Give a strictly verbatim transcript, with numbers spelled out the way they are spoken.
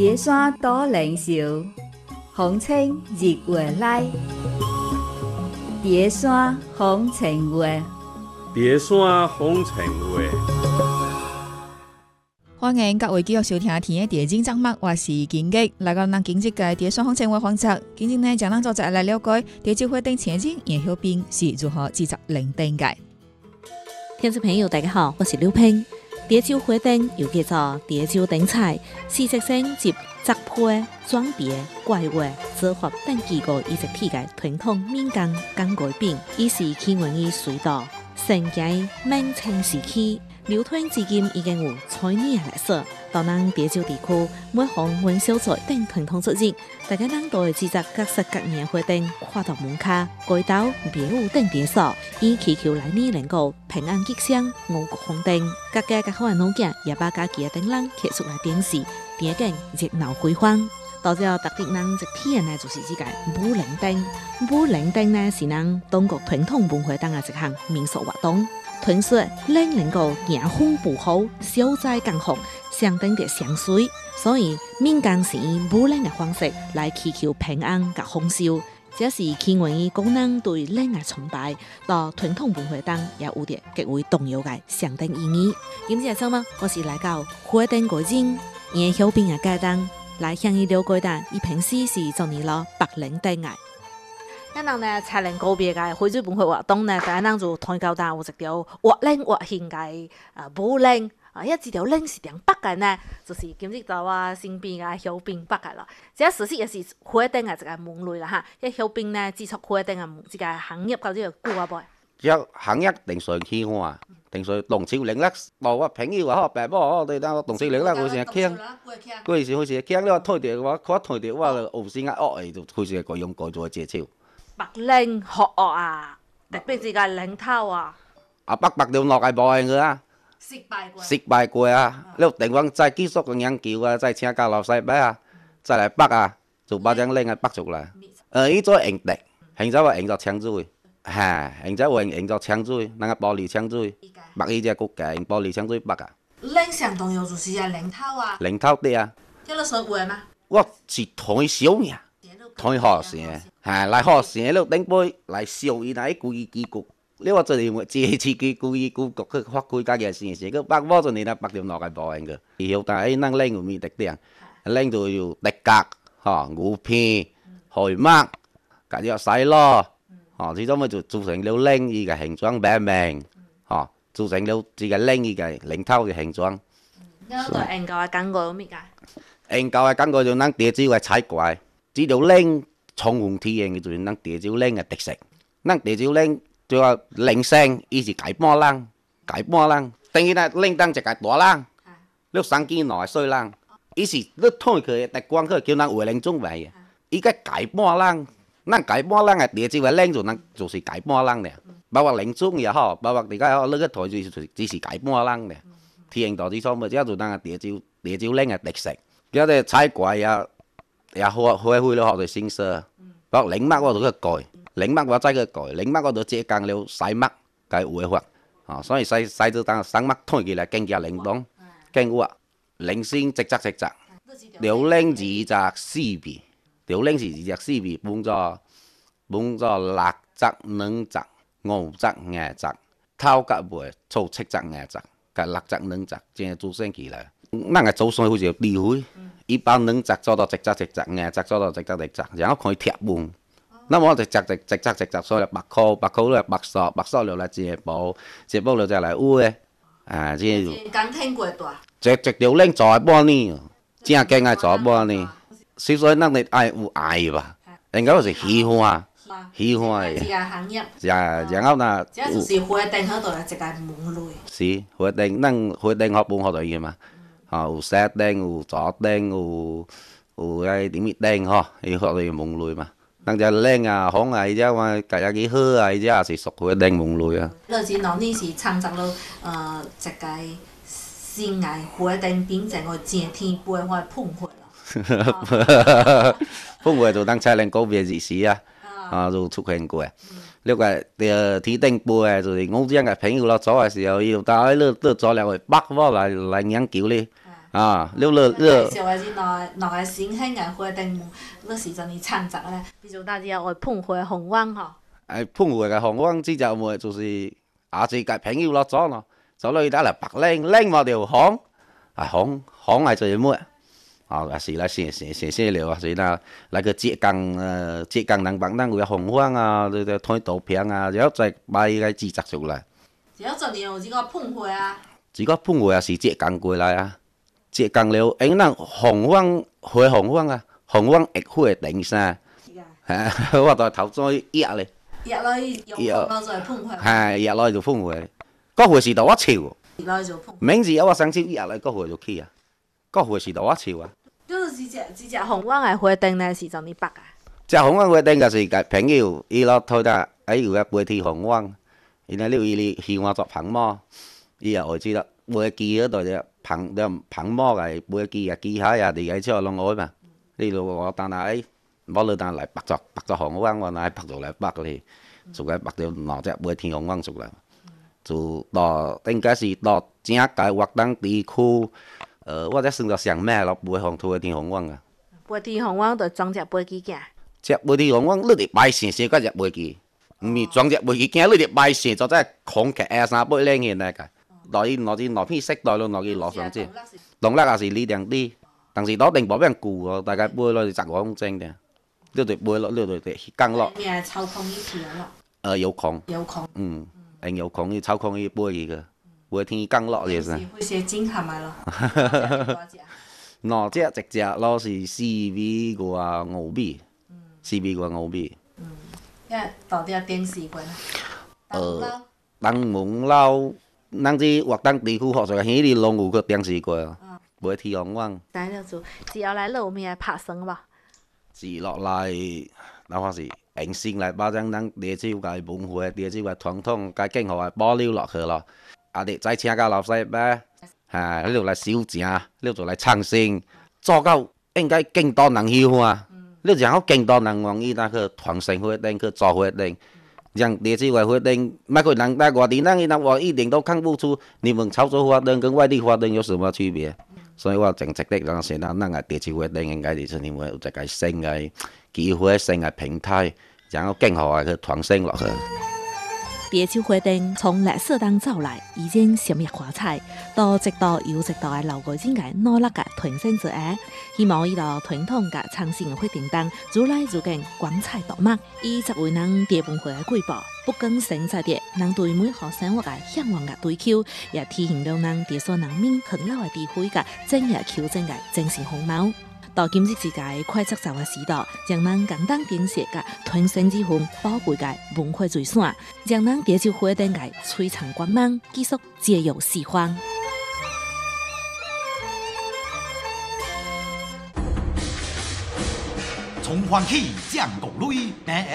蝶山多靈秀，風清日月來。蝶山風情月， 蝶山風情月。 歡迎各位繼續收聽《天嘅地精節目》，我是金吉。來到咱今日嘅蝶山風情月環節，今日呢將咱做一來了解蝶酒活動前景研究兵是如何製作零定嘅。 聽眾朋友大家好，我是劉平。蝶酒活動又叫做蝶酒頂彩，事實上集雜配、裝別、怪畫、做法等幾個一直體嘅傳統民間工藝品，以是起源於隋代，承繼明清時期。流傳至今已經有千年歷史。到咱蝶酒地區，每項元宵節等傳統節日，大家人都會製作各式各樣活動，跨到門卡、街道、廟宇等場所，以祈求來年能夠平安吉祥、五穀豐登。各家各戶嘅農家也把家己嘅燈籠貼出來展示，點景熱鬧開放。到咗特定人一天呢，就是這個舞靈燈。舞靈燈呢是咱中國傳統文化當嘅一項民俗活動。傳說靈能夠迎風布好，消災降福，象徵着祥水，所以民間是以舞靈嘅方式來祈求平安及豐收。這是起源於古人對靈嘅崇拜，到傳統文化當也有着極為重要嘅象徵意義。今日節目我是來到活動過程研究兵嘅階段，來向伊了解到伊平時是做呢咯白靈燈嘅。咱人呢才能告別嘅會水文化活動呢，大家人就通交單有一條活靈活現嘅啊舞靈啊，一這條靈是點北嘅呢？就是今日在我身邊嘅小兵北嘅咯。這實際也是活動嘅一個門類啦哈。一小兵呢接觸活動嘅這個行業到底有幾啊輩？ 這行業定上起話，定上動手靈啦。無我朋友話好白波，我對當動手靈啦，佢成日傾，佢時佢成日傾，你話推掉嘅話，佢一推掉我就後先壓惡嚟，就佢成日改用改做借招。 白靈學學啊，特別是個靈頭啊。 啊北北條落嚟報應嘅啊， 失敗過。 失敗過啊！你定方再繼續咁樣叫啊，再請教老師伯啊，再嚟北啊，就把張靈啊北出嚟。誒，依種用地，現在話用作槍水，嚇，現在話用作槍水，那個玻璃槍水，北依隻國家用玻璃槍水北啊。 靈上重要就是啊靈頭啊。 靈頭啲啊。 聽你說話嗎？ 我是推小嘅。推學生，係來學生，你頂杯來燒伊那故意機局，你話做啲乜借自己故意機局去發揮家嘅事情，佢北波就你那北條落嘅報應嘅，以後但係能拎有咩特點？拎到要地格，嚇牛皮、海麥，加啲細咯，嚇，始終咪就做成了拎伊嘅形狀擺明，嚇，做成了自己拎伊嘅領頭嘅形狀。 咁對研究嘅感覺有咩㗎？ 研究嘅感覺就能蝶酒嘅彩怪。這條靈重紅體現嘅就係咱蝶酒靈嘅特色。咱蝶酒靈就話靈性，伊是解半人，解半人。等於那靈當一個大人，你生幾耐歲人，伊是你推佢特光佢叫咱活靈種為嘅。伊個解半人，咱解半人嘅蝶酒嘅靈就咱就是解半人咧。包括靈種也好，包括而家好，你個台就只是解半人咧。體現到啲所謂，即係就咱嘅蝶酒蝶酒靈嘅特色。有啲彩怪啊！也學學會了學到新色，包括靈麥我都去改，靈麥我再去改，靈麥我都借講了細麥嘅畫法，啊，所以細細就當生麥推起來更加靈動，更活，靈性直直直直，條靈字就四味，條靈是字四味，分咗分咗六隻、兩隻、五隻、廿隻，頭甲尾湊七隻、廿隻，甲六隻、兩隻，這樣組成起來，咱個組成好似有智慧。一般兩隻做到直直直直，廿隻做到直直直直，然後可以貼滿。那麼直直直直直直直，所以白箍白箍咧白索白索落嚟接布，接布落就嚟烏嘅，啊，即係。 剛聽過多。 直直條領做半年，正經係做半年。所以咱哋愛有愛吧，應該是喜歡，喜歡嘅。 這個行業。 然然後呢？ 這就是活動嗰度嘅一個門類。 是活動，咱活動學本學到嘢嘛。啊，有石釘，有左釘，有有嗰啲咩釘嗬，伊學到門類嘛。咱只靈啊、紅啊，伊只話家下幾好啊，伊只也是屬於釘門類啊。 你知道你是創造了呃一個新嘅活動，並且我前天背我碰回咯。 碰回就當才能告別日時啊，啊就出現過。呢個誒天頂背就是我這樣嘅朋友咯，做嘅時候要帶你都做兩個北方來來研究咧。 啊，了了了。 介紹嘅是哪哪個新興嘅活動，你時陣你參雜咧？比如大家愛捧花紅網嗬。 誒捧花嘅紅網之就咪就是亞視嘅朋友落咗咯，走落去打嚟白領領我條紅，啊紅紅係最咩？啊，也是來寫寫寫寫了啊，所以啦，來個浙江誒浙江人白人會紅網啊，對對推圖片啊，然後再買個製作出嚟。 然後就你有呢個捧花啊？呢個捧花啊是浙江過來啊，浙江了，誒那紅網花紅網啊，紅網一花頂山，係我在頭再壓咧。 壓落去用紅再捧花。 係壓落去就捧花，嗰花是到我潮。 壓落去就捧。 明時有我上次壓落嗰花就起啊，嗰花是到我潮啊。 就是呢隻呢隻紅網嘅活動咧，是就你北啊？ 隻紅網活動就是個朋友，伊落推得哎有個背天紅網，然後了伊哩希望作捧模，伊又會知道背機嗰度就捧就捧模嘅背機啊機下呀，啲嘢之後弄我嘛，呢度我但係哎，冇你但嚟白作白作紅網，我乃白做嚟白哩，做個白咗攞隻背天紅網做嚟，就到應該是到正界活動地區。呃，我在算到上咩咯，背紅土嘅天紅網啊！ 背天紅網就裝隻背機鏡。 隻背天紅網，你哋擺線線嗰隻背機，唔係裝隻背機鏡，你哋擺線就真係恐劇 A 三背靚嘅嚟㗎。攞啲攞啲攞片色袋咯，攞啲攞上去。動力也是呢定啲，但是攞定保俾人顧喎，大家背落去十個公正嘅，呢對背落呢對對更落。 咩操控呢條咯？ 誒有控。 有控。 嗯，誒有控，要操控呢背嘅。會天更落嘅先。 會寫金係咪咯？ 嗱，隻直隻咯是四味個澳幣，四味個澳幣。 嗯，因為到底電視館啊？ 誒，東門樓，咱啲活動地區學術嘅迄啲龍湖個電視館啊，會天紅網。 但係就接落來路面拍生吧。 接落嚟，哪怕是硬性嚟把張咱地招嘅本會，地招嘅傳統嘅經學係保留落去咯。啊！哋再請個老師咩？嚇，呢度嚟小正，呢度嚟撐聲，做到應該更多人喜歡啊！呢就好更多人願意那個傳承活動，去做活動，讓地區嘅活動，每個人在外地人，人我一定都看不出你們潮州活動跟外地活動有什麼區別。所以我正直的講，現在那個地區活動應該就是你們有一個新嘅機會、新嘅平台，然後更好嘅去傳承落去。 地球活動從歷史當走來，已經閃入華彩，到直到有一代老國人嘅努力嘅傳承之下，希望呢個傳統嘅創新嘅活動當越來越更光彩奪目，以作為咱地文化嘅瑰寶，不更新在地，咱對美好生活嘅向往嘅追求，也體現到咱地所人民勤勞嘅智慧嘅正日求真嘅精神風貌。到今日之界快速走嘅時代，將咱簡單建設嘅傳承之份寶貴嘅文化遺產，將咱地球活動嘅璀璨光芒繼續借由釋放。 從歡喜降國雷。